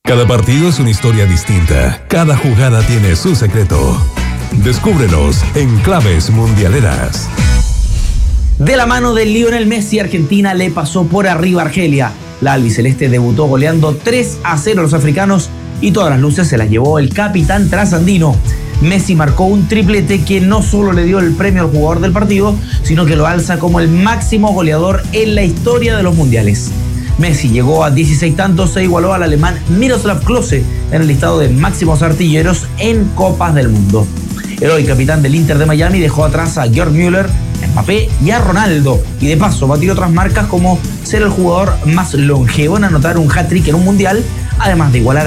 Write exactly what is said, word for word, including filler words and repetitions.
Cada partido es una historia distinta. Cada jugada tiene su secreto. Descúbrelos en Claves Mundialeras. De la mano de Lionel Messi, Argentina le pasó por arriba a Argelia. La albiceleste debutó goleando tres a cero a los africanos y todas las luces se las llevó el capitán trasandino. Messi marcó un triplete que no solo le dio el premio al jugador del partido, sino que lo alza como el máximo goleador en la historia de los mundiales. Messi llegó a dieciséis tantos e igualó al alemán Miroslav Klose en el listado de máximos artilleros en Copas del Mundo. El hoy capitán del Inter de Miami dejó atrás a Gerd Müller, Mbappé y a Ronaldo, y de paso batió otras marcas como ser el jugador más longevo en anotar un hat-trick en un mundial, además de igualar